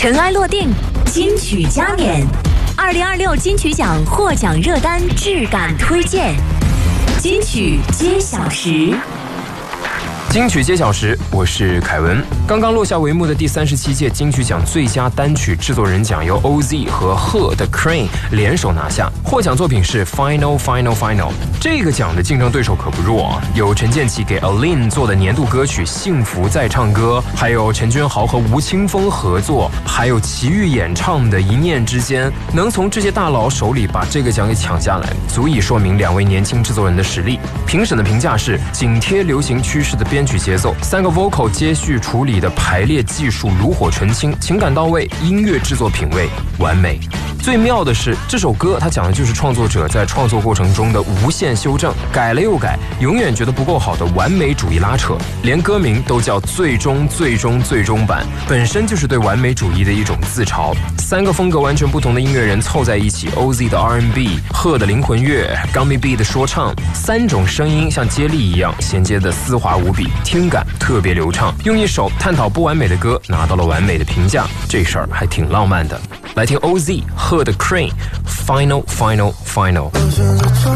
尘埃落定，金曲加冕，2026金曲奖获奖热单质感推荐，金曲揭晓时。 金曲揭晓时，我是凯文。刚刚落下帷幕的第37届金曲奖最佳单曲制作人奖由 OZ 和贺的 Crane 联手拿下，获奖作品是 Final。这个奖的竞争对手可不弱，有陈建骐给 Aline 做的年度歌曲《幸福在唱歌》，还有陈君豪和吴青峰合作，还有齐豫演唱的《一念之间》。能从这些大佬手里把这个奖给抢下来，足以说明两位年轻制作人的实力。评审的评价是紧贴流行趋势的编曲节奏，3个 vocal 接续处理的排列技术炉火纯青，情感到位，音乐制作品味完美。最妙的是，这首歌它讲的就是创作者在创作过程中的无限修正，改了又改，永远觉得不够好的完美主义拉扯，连歌名都叫最终版，本身就是对完美主义的一种自嘲。3个风格完全不同的音乐人凑在一起， OZ 的 R&B， 贺的灵魂乐， Gummy B 的说唱，3种声音像接力一样衔接的丝滑无比，听感特别流畅，用一首探讨不完美的歌拿到了完美的评价，这事儿还挺浪漫的。来听 OZ 贺的 Crane Final。